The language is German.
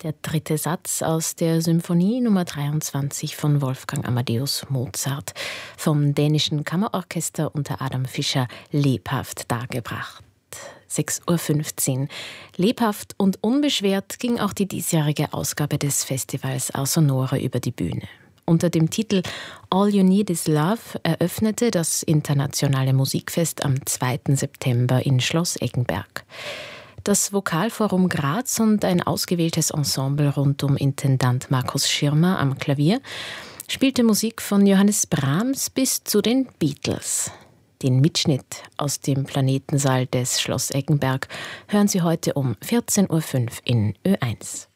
Der dritte Satz aus der Symphonie Nummer 23 von Wolfgang Amadeus Mozart, vom dänischen Kammerorchester unter Adam Fischer lebhaft dargebracht. 6:15 Uhr. Lebhaft und unbeschwert ging auch die diesjährige Ausgabe des Festivals Ars Sonore über die Bühne. Unter dem Titel All You Need Is Love eröffnete das internationale Musikfest am 2. September in Schloss Eggenberg. Das Vokalforum Graz und ein ausgewähltes Ensemble rund um Intendant Markus Schirmer am Klavier spielte Musik von Johannes Brahms bis zu den Beatles. Den Mitschnitt aus dem Planetensaal des Schloss Eggenberg hören Sie heute um 14:05 Uhr in Ö1.